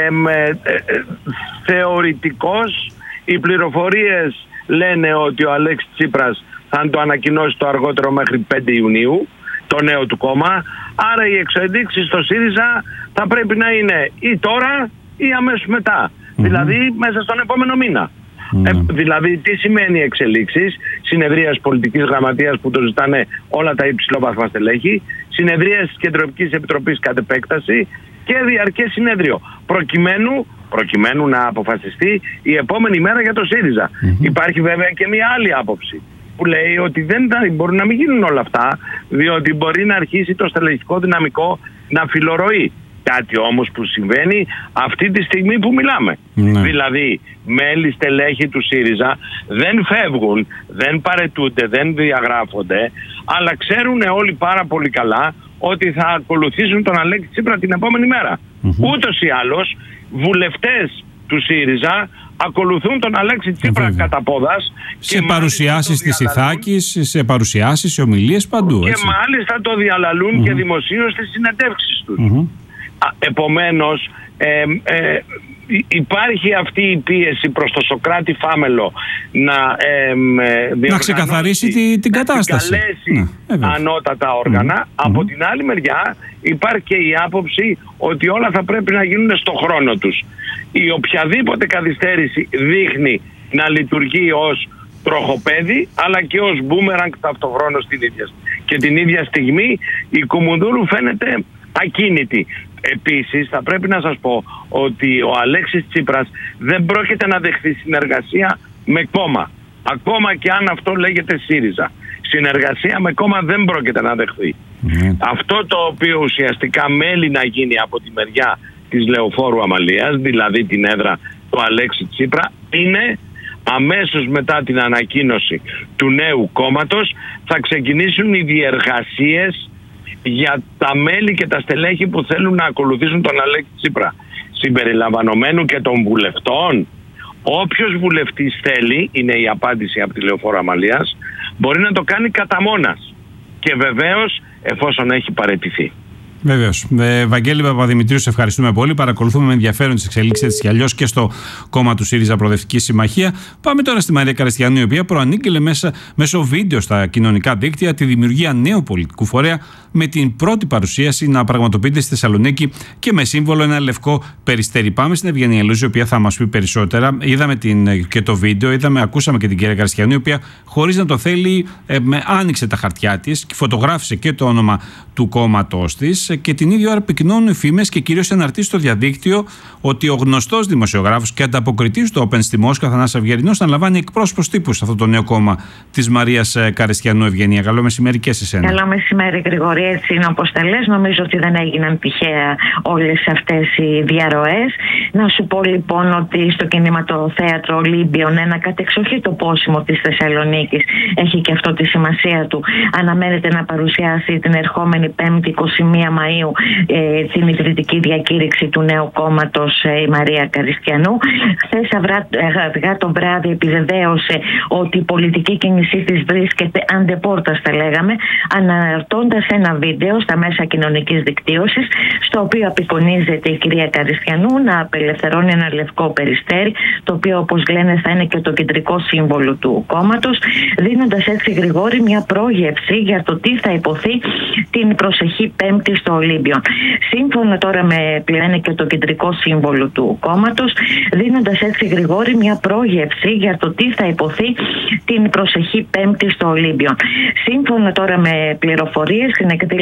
θεωρητικώς οι πληροφορίες λένε ότι ο Αλέξης Τσίπρας θα το ανακοινώσει το αργότερο μέχρι 5 Ιουνίου, το νέο του κόμμα. Άρα οι εξελίξεις στο ΣΥΡΙΖΑ θα πρέπει να είναι ή τώρα ή αμέσως μετά. Δηλαδή μέσα στον επόμενο μήνα. Δηλαδή, τι σημαίνει εξελίξεις? Συνεδρίας πολιτικής γραμματείας που το ζητάνε όλα τα υψηλόβαθμα στελέχη, συνεδρίας της Κεντρικής Επιτροπής κατ' επέκταση και διαρκές συνέδριο. Προκειμένου να αποφασιστεί η επόμενη μέρα για το ΣΥΡΙΖΑ. Υπάρχει βέβαια και μια άλλη άποψη που λέει ότι δεν μπορούν να μην γίνουν όλα αυτά, διότι μπορεί να αρχίσει το στελεχικό δυναμικό να φιλορροεί. Κάτι όμως που συμβαίνει αυτή τη στιγμή που μιλάμε. Δηλαδή, μέλη στελέχη του ΣΥΡΙΖΑ δεν φεύγουν, δεν παραιτούνται, δεν διαγράφονται, αλλά ξέρουν όλοι πάρα πολύ καλά ότι θα ακολουθήσουν τον Αλέξη Τσίπρα την επόμενη μέρα. Ούτως ή άλλως, βουλευτές του ΣΥΡΙΖΑ ακολουθούν τον Αλέξη Τσίπρα κατά πόδας. Σε παρουσιάσεις της Ιθάκης, σε παρουσιάσεις, σε ομιλίες παντού. Και μάλιστα το διαλαλούν και δημοσίως στις συνεντεύξεις τους. Επομένως, υπάρχει αυτή η πίεση προς το Σωκράτη Φάμελο να ξεκαθαρίσει την κατάσταση, να καλέσει ανώτατα όργανα. Από την άλλη μεριά υπάρχει και η άποψη ότι όλα θα πρέπει να γίνουν στο χρόνο τους. Η οποιαδήποτε καθυστέρηση δείχνει να λειτουργεί ως τροχοπέδι αλλά και ως μπούμεραγκ ταυτοχρόνως και την ίδια στιγμή η Κουμουνδούρου φαίνεται ακίνητη. Επίσης θα πρέπει να σας πω ότι ο Αλέξης Τσίπρας δεν πρόκειται να δεχθεί συνεργασία με κόμμα. Ακόμα και αν αυτό λέγεται ΣΥΡΙΖΑ. Συνεργασία με κόμμα δεν πρόκειται να δεχθεί. Αυτό το οποίο ουσιαστικά μέλει να γίνει από τη μεριά της Λεωφόρου Αμαλίας, δηλαδή την έδρα του Αλέξη Τσίπρα, είναι αμέσως μετά την ανακοίνωση του νέου κόμματος θα ξεκινήσουν οι διεργασίες για τα μέλη και τα στελέχη που θέλουν να ακολουθήσουν τον Αλέξη Τσίπρα, συμπεριλαμβανομένου και των βουλευτών. Όποιος βουλευτής θέλει, είναι η απάντηση από τη Λεωφόρο Αμαλίας, μπορεί να το κάνει κατά μόνας και βεβαίως εφόσον έχει παραιτηθεί. Βεβαίως. Βαγγέλη Παπαδημητρίου, σε ευχαριστούμε πολύ. Παρακολουθούμε με ενδιαφέρον τις εξελίξεις έτσι κι αλλιώς και στο κόμμα του ΣΥΡΙΖΑ Προοδευτική Συμμαχία. Πάμε τώρα στη Μαρία Καριστιανού, η οποία προανήγγειλε μέσω βίντεο στα κοινωνικά δίκτυα τη δημιουργία νέου πολιτικού φορέα, με την πρώτη παρουσίαση να πραγματοποιείται στη Θεσσαλονίκη και με σύμβολο ένα λευκό περιστέρι. Πάμε στην Ευγενία Λούζη, η οποία θα μας πει περισσότερα. Είδαμε και το βίντεο, ακούσαμε και την κυρία Καριστιανού, η οποία χωρίς να το θέλει άνοιξε τα χαρτιά της και φωτογράφησε και το όνομα του κόμματός της. Και την ίδια ώρα επικοινωνούν οι φήμες και κυρίως αναρτήσει στο διαδίκτυο ότι ο γνωστός δημοσιογράφος και ανταποκριτής του Open στη Μόσχα, Θανάσης Αυγερινός, αναλαμβάνει εκπρόσωπος τύπου σε αυτό το νέο κόμμα της Μαρίας Καριστιανού. Ευγενία, καλό μεσημέρι και σε εσένα. Καλό μεσημέρι, Γρηγόρη. Έτσι είναι όπως τα λες. Νομίζω ότι δεν έγιναν τυχαία όλες αυτές οι διαρροές. Να σου πω λοιπόν ότι στο κινηματοθέατρο Ολύμπιον, ένα κατεξοχήτο πόσιμο της Θεσσαλονίκης, έχει και αυτό τη σημασία του. Αναμένεται να παρουσιάσει την ερχόμενη 5η 21 Μαΐου την ιδρυτική διακήρυξη του νέου κόμματος η Μαρία Καριστιανού. Χθες αργά το βράδυ επιβεβαίωσε ότι η πολιτική κίνησή της βρίσκεται αντεπόρτας, θα λέγαμε, αναρτώντας ένα βίντεο στα μέσα κοινωνικής δικτύωσης, στο οποίο απεικονίζεται η κυρία Καριστιανού να απελευθερώνει ένα λευκό περιστέρι, το οποίο, όπως λένε, θα είναι και το κεντρικό σύμβολο του κόμματος, δίνοντας έτσι, Γρηγόρη, μια πρόγευση για το τι θα υποθεί την προσεχή Πέμπτη στο Ολύμπιον. Σύμφωνα τώρα με πλέον και το κεντρικό σύμβολο του κόμματος, δίνοντας έτσι, Γρηγόρη, μια πρόγευση για το τι θα υποθεί την προσεχή Πέμπτη στο Ολύμπιον. Σύμφωνα τώρα με πληροφορίες, στην εκδήλωση